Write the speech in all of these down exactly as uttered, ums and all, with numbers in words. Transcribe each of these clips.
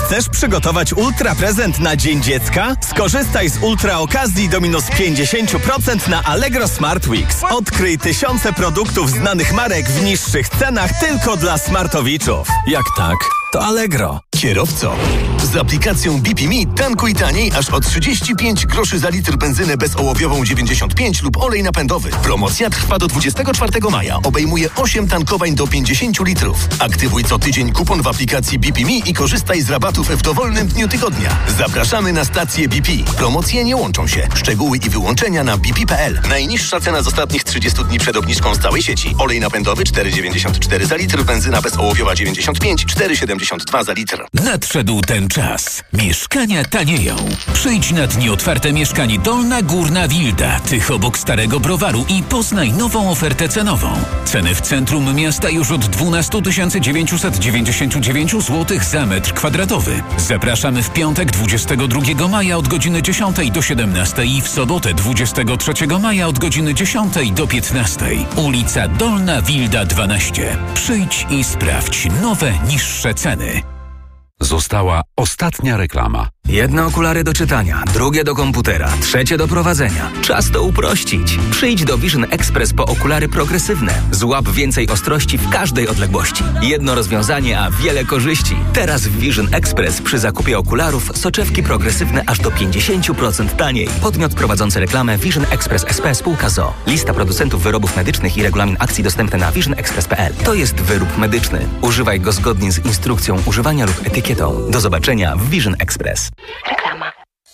Chcesz przygotować ultra prezent na Dzień Dziecka? Skorzystaj z ultra okazji do minus pięćdziesiąt procent na Allegro Smart Weeks. Odkryj tysiące produktów znanych marek w niższych cenach tylko dla smartowiczów. Jak tak, to Allegro. Kierowco, z aplikacją B P M E tankuj taniej aż o trzydzieści pięć groszy za litr benzynę bezołowiową dziewięćdziesiąt pięć lub olej napędowy. Promocja trwa do dwudziestego czwartego maja. Obejmuje osiem tankowań do pięćdziesiąt litrów. Aktywuj co tydzień kupon w aplikacji B P M E i korzystaj z rabatów w dowolnym dniu tygodnia. Zapraszamy na stację B P. Promocje nie łączą się. Szczegóły i wyłączenia na b p kropka p l. Najniższa cena z ostatnich trzydziestu dni przed obniżką z całej sieci. Olej napędowy cztery dziewięćdziesiąt cztery za litr, benzyna bezołowiowa dziewięćdziesiąt pięć, cztery siedemdziesiąt dwa za litr. Nadszedł ten czas. Mieszkania tanieją. Przyjdź na dni otwarte mieszkań Dolna Górna Wilda, tych obok Starego Browaru i poznaj nową ofertę cenową. Ceny w centrum miasta już od dwanaście tysięcy dziewięćset dziewięćdziesiąt dziewięć złotych za metr kwadratowy. Zapraszamy w piątek dwudziestego drugiego maja od godziny dziesiątej do siedemnastej i w sobotę dwudziestego trzeciego maja od godziny dziesiątej do piętnastej. Ulica Dolna Wilda dwanaście. Przyjdź i sprawdź nowe, niższe ceny. Została ostatnia reklama. Jedne okulary do czytania, drugie do komputera, trzecie do prowadzenia. Czas to uprościć. Przyjdź do Vision Express po okulary progresywne. Złap więcej ostrości w każdej odległości. Jedno rozwiązanie, a wiele korzyści. Teraz w Vision Express przy zakupie okularów soczewki progresywne aż do pięćdziesiąt procent taniej. Podmiot prowadzący reklamę Vision Express S P spółka z o o. Lista producentów wyrobów medycznych i regulamin akcji dostępny na vision express kropka p l. To jest wyrób medyczny. Używaj go zgodnie z instrukcją używania lub etykietą. Do zobaczenia w Vision Express. Reklama.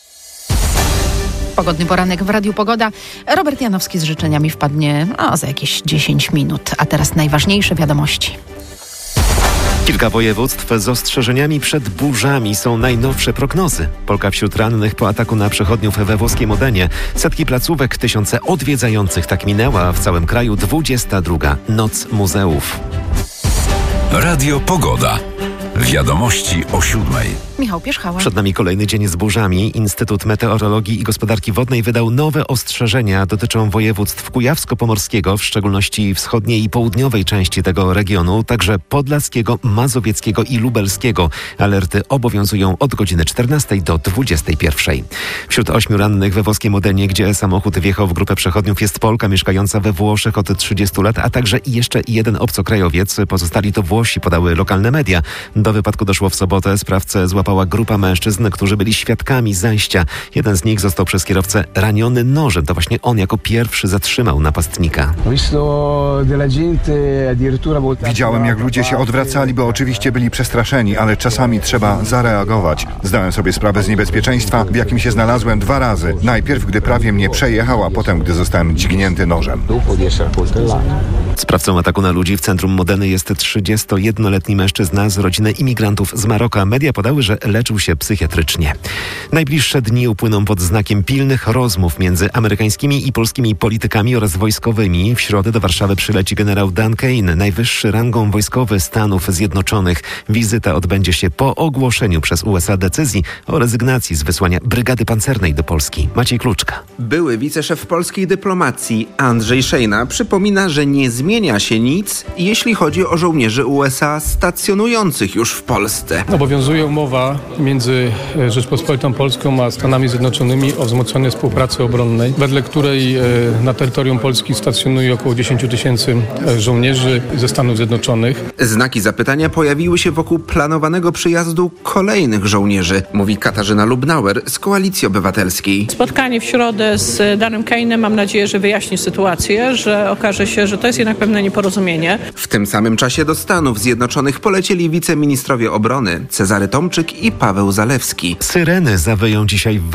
Pogodny poranek w Radiu Pogoda. Robert Janowski z życzeniami wpadnie o, za jakieś dziesięć minut. A teraz najważniejsze wiadomości. Kilka województw z ostrzeżeniami przed burzami, są najnowsze prognozy. Polka wśród rannych po ataku na przechodniów we włoskiej Modenie. Setki placówek, tysiące odwiedzających. Tak minęła a w całym kraju dwudziesta druga Noc Muzeów. Radio Pogoda. Wiadomości o siódmej. Michał Pierzchała. Przed nami kolejny dzień z burzami. Instytut Meteorologii i Gospodarki Wodnej wydał nowe ostrzeżenia. Dotyczą województw kujawsko-pomorskiego, w szczególności wschodniej i południowej części tego regionu, także podlaskiego, mazowieckiego i lubelskiego. Alerty obowiązują od godziny czternastej do dwudziestej pierwszej. Wśród ośmiu rannych we włoskiej Modenie, gdzie samochód wjechał w grupę przechodniów, jest Polka mieszkająca we Włoszech od trzydziestu lat, a także jeszcze jeden obcokrajowiec. Pozostali to Włosi, podały lokalne media. Do wypadku doszło w sobotę. Sprawcę złapała grupa mężczyzn, którzy byli świadkami zajścia. Jeden z nich został przez kierowcę raniony nożem. To właśnie on jako pierwszy zatrzymał napastnika. Widziałem, jak ludzie się odwracali, bo oczywiście byli przestraszeni, ale czasami trzeba zareagować. Zdałem sobie sprawę z niebezpieczeństwa, w jakim się znalazłem dwa razy. Najpierw, gdy prawie mnie przejechał, a potem, gdy zostałem dźgnięty nożem. Sprawcą ataku na ludzi w centrum Modeny jest trzydziestojednoletni mężczyzna z rodziny imigrantów z Maroka. Media podały, że leczył się psychiatrycznie. Najbliższe dni upłyną pod znakiem pilnych rozmów między amerykańskimi i polskimi politykami oraz wojskowymi. W środę do Warszawy przyleci generał Dan Kane, najwyższy rangą wojskowy Stanów Zjednoczonych. Wizyta odbędzie się po ogłoszeniu przez U S A decyzji o rezygnacji z wysłania brygady pancernej do Polski. Maciej Kluczka. Były wiceszef polskiej dyplomacji Andrzej Szejna przypomina, że nie zmienia się nic, jeśli chodzi o żołnierzy U S A stacjonujących już w Polsce. Obowiązuje umowa między Rzeczpospolitą Polską a Stanami Zjednoczonymi o wzmocnionej współpracy obronnej, wedle której na terytorium Polski stacjonuje około dziesięć tysięcy żołnierzy ze Stanów Zjednoczonych. Znaki zapytania pojawiły się wokół planowanego przyjazdu kolejnych żołnierzy, mówi Katarzyna Lubnauer z Koalicji Obywatelskiej. Spotkanie w środę z Danem Kane'em, mam nadzieję, że wyjaśni sytuację, że okaże się, że to jest jednak pewne nieporozumienie. W tym samym czasie do Stanów Zjednoczonych polecieli wiceministrowie obrony Cezary Tomczyk i Paweł Zalewski. Syreny zawyją dzisiaj w